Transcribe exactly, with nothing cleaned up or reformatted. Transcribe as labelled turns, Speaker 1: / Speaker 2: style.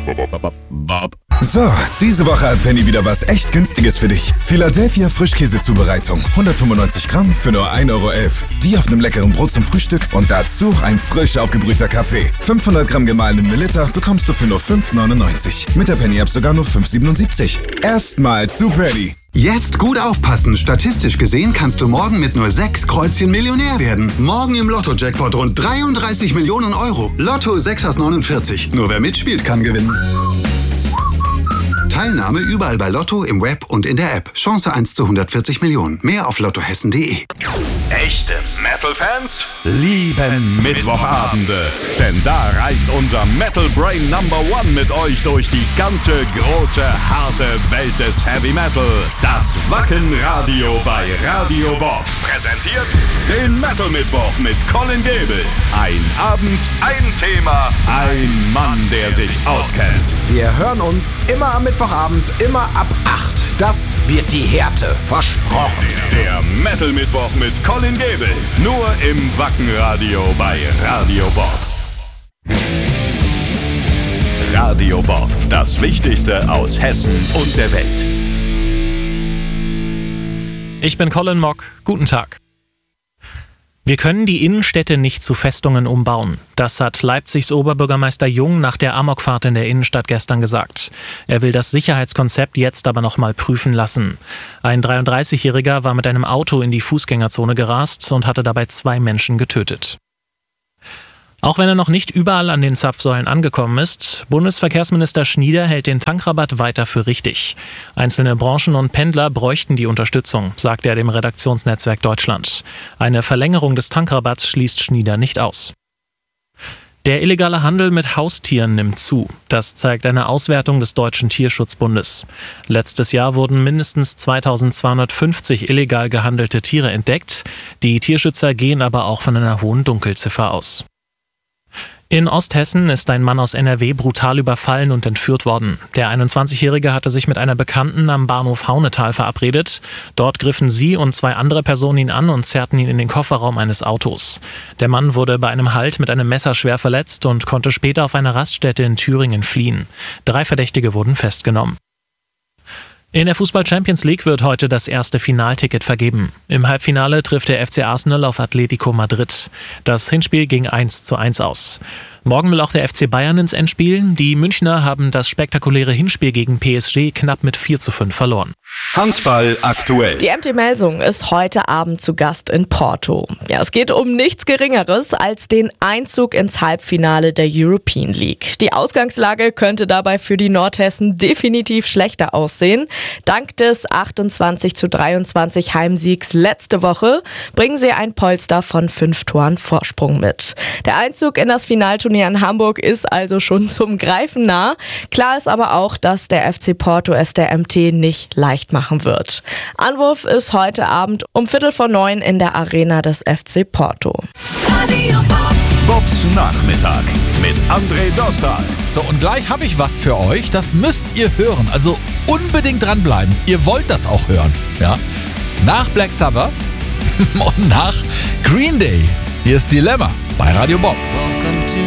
Speaker 1: Bob.
Speaker 2: So, diese Woche hat Penny wieder was echt Günstiges für dich. Philadelphia Frischkäsezubereitung. hundertfünfundneunzig Gramm für nur ein Euro elf. Die auf einem leckeren Brot zum Frühstück und dazu ein frisch aufgebrühter Kaffee. fünfhundert Gramm gemahlenen Melitta bekommst du für nur fünf neunundneunzig. Mit der Penny-App sogar nur fünf siebenundsiebzig. Erstmal zu Penny.
Speaker 3: Jetzt gut aufpassen. Statistisch gesehen kannst du morgen mit nur sechs Kreuzchen Millionär werden. Morgen im Lotto-Jackpot rund dreiunddreißig Millionen Euro. Lotto sechs aus neunundvierzig. Nur wer mitspielt, kann gewinnen. Teilnahme überall bei Lotto, im Web und in der App. Chance eins zu hundertvierzig Millionen. Mehr auf lottohessen punkt de.
Speaker 1: Echte Metal-Fans lieben Mittwochabende. Denn da reist unser Metal Brain Number One mit euch durch die ganze große, harte Welt des Heavy Metal. Das Wacken-Radio bei Radio Bob präsentiert den Metal-Mittwoch mit Colin Gebel. Ein Abend, ein Thema, ein Mann, der sich auskennt.
Speaker 4: Wir hören uns immer am Mittwochabend, immer ab acht. Das wird die Härte. Versprochen.
Speaker 1: Der Metal-Mittwoch mit Colin Gebel. Nur im Wacken-Radio bei Radio Bob. Radio Bob. Das Wichtigste aus Hessen und der Welt.
Speaker 5: Ich bin Colin Mock. Guten Tag. Wir können die Innenstädte nicht zu Festungen umbauen. Das hat Leipzigs Oberbürgermeister Jung nach der Amokfahrt in der Innenstadt gestern gesagt. Er will das Sicherheitskonzept jetzt aber noch mal prüfen lassen. Ein dreiunddreißigjähriger war mit einem Auto in die Fußgängerzone gerast und hatte dabei zwei Menschen getötet. Auch wenn er noch nicht überall an den Zapfsäulen angekommen ist, Bundesverkehrsminister Schnieder hält den Tankrabatt weiter für richtig. Einzelne Branchen und Pendler bräuchten die Unterstützung, sagt er dem Redaktionsnetzwerk Deutschland. Eine Verlängerung des Tankrabatts schließt Schnieder nicht aus. Der illegale Handel mit Haustieren nimmt zu. Das zeigt eine Auswertung des Deutschen Tierschutzbundes. Letztes Jahr wurden mindestens zweitausendzweihundertfünfzig illegal gehandelte Tiere entdeckt. Die Tierschützer gehen aber auch von einer hohen Dunkelziffer aus. In Osthessen ist ein Mann aus N R W brutal überfallen und entführt worden. Der einundzwanzigjährige hatte sich mit einer Bekannten am Bahnhof Haunetal verabredet. Dort griffen sie und zwei andere Personen ihn an und zerrten ihn in den Kofferraum eines Autos. Der Mann wurde bei einem Halt mit einem Messer schwer verletzt und konnte später auf eine Raststätte in Thüringen fliehen. Drei Verdächtige wurden festgenommen. In der Fußball-Champions League wird heute das erste Finalticket vergeben. Im Halbfinale trifft der F C Arsenal auf Atletico Madrid. Das Hinspiel ging eins zu eins aus. Morgen will auch der F C Bayern ins Endspiel. Die Münchner haben das spektakuläre Hinspiel gegen P S G knapp mit vier zu fünf verloren.
Speaker 1: Handball aktuell.
Speaker 6: Die M T Melsungen ist heute Abend zu Gast in Porto. Ja, es geht um nichts Geringeres als den Einzug ins Halbfinale der European League. Die Ausgangslage könnte dabei für die Nordhessen definitiv schlechter aussehen. Dank des achtundzwanzig zu dreiundzwanzig Heimsiegs letzte Woche bringen sie ein Polster von fünf Toren Vorsprung mit. Der Einzug in das Finalturnier in Hamburg ist also schon zum Greifen nah. Klar ist aber auch, dass der F C Porto es der M T nicht leicht machen wird. Anwurf ist heute Abend um Viertel vor neun in der Arena des F C Porto.
Speaker 1: Bobs Nachmittag mit André Dostal.
Speaker 7: So, und gleich habe ich was für euch. Das müsst ihr hören. Also unbedingt dranbleiben. Ihr wollt das auch hören. Ja? Nach Black Sabbath und nach Green Day. Hier ist Dilemma bei Radio Bob.